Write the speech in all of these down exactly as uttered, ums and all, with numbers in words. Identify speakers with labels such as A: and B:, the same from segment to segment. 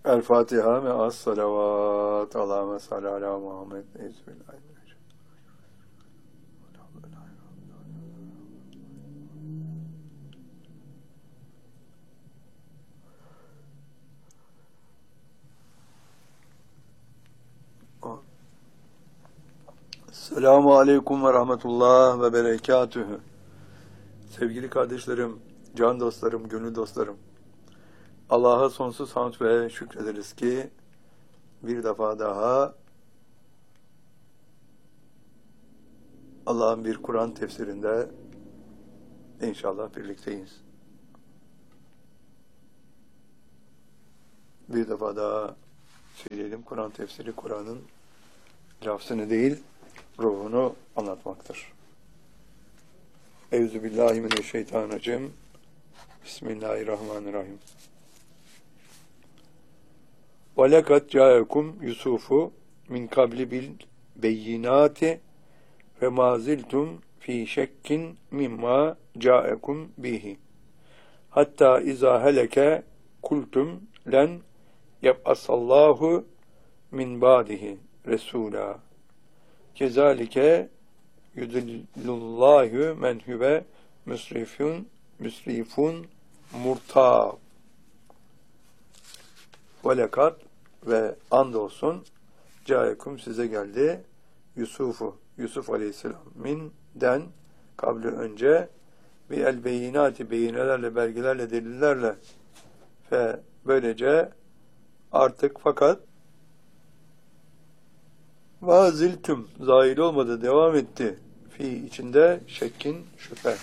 A: El Fatiha ve as salavat. Allahümme salli ala Muhammed. Bismillahirrahmanirrahim. Selamun Aleyküm ve Rahmetullah ve Berekatühü. Sevgili kardeşlerim, can dostlarım, gönül dostlarım. Allah'a sonsuz hamd ve şükrederiz ki bir defa daha Allah'ın bir Kur'an tefsirinde inşallah birlikteyiz. Bir defa daha söyleyelim, Kur'an tefsiri Kur'an'ın lafzını değil, ruhunu anlatmaktır. Euzubillahimineşşeytanirracim. Bismillahirrahmanirrahim. وَلَقَدْ جَاءَكُمْ يُوسُفُ مِنْ قَبْلِ بِالْبَيِّنَاتِ فَمَا زِلْتُمْ فِي شَكٍّ مِمَّا جَاءَكُمْ بِهِ حَتَّى إِذَا هَلَكَ قُلْتُمْ لَنْ يَبْعَثَ اللّٰهُ مِنْ بَعْدِهِ رَسُولًا كَذَٰلِكَ يُضِلُّ اللّٰهُ مَنْ هُوَ مُسْرِفٌ مُسْرِفٌ مُرْتَابٌ. Velekat ve andolsun caekum size geldi Yusuf'u, Yusuf Aleyhisselam minden kabli önce ve el beyinati beyinelerle, belgelerle, delillerle ve böylece artık fakat vaziltüm zahil olmadı, devam etti fi içinde şekkin şüphe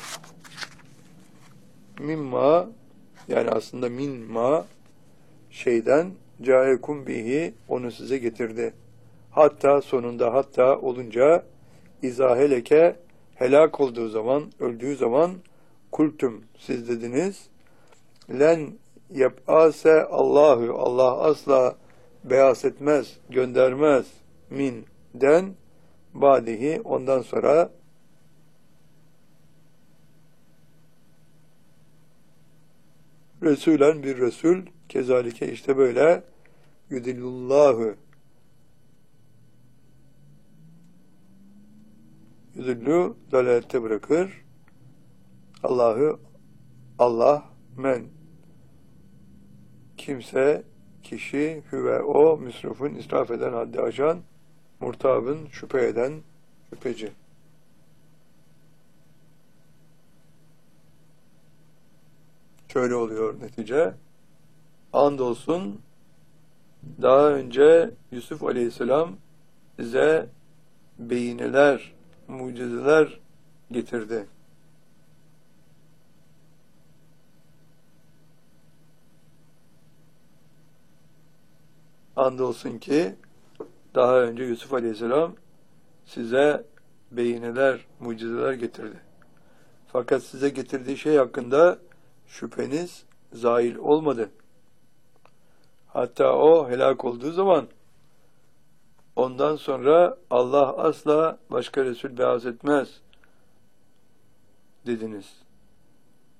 A: mimma yani aslında minma şeyden caekum bihi onu size getirdi. Hatta sonunda hatta olunca izaheleke helak olduğu zaman, öldüğü zaman kultum siz dediniz len yeb'ase Allahu Allah asla beyaz etmez, göndermez min den badihi ondan sonra Resulen bir Resul kezalike işte böyle yudillullahu yudillu dalalette bırakır Allah'ı Allah men kimse kişi hüve o müsrifun israf eden haddi aşan murtabın şüphe eden şüpheci. Şöyle oluyor netice. Andolsun daha önce Yusuf Aleyhisselam size beyineler, mucizeler getirdi. Andolsun ki daha önce Yusuf Aleyhisselam size beyineler, mucizeler getirdi. Fakat size getirdiği şey hakkında şüpheniz zail olmadı. Hatta o helak olduğu zaman ondan sonra Allah asla başka Resul beaz etmez dediniz.